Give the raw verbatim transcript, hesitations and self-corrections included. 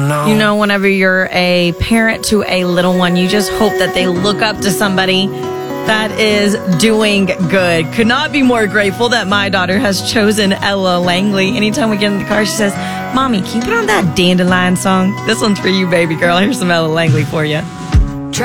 no. You know, whenever you're a parent to a little one, you just hope that they look up to somebody that is doing good. Could not be more grateful that my daughter has chosen Ella Langley. Anytime we get in the car, she says, Mommy, can you put on that Dandelion song? This one's for you, baby girl. Here's some Ella Langley for you.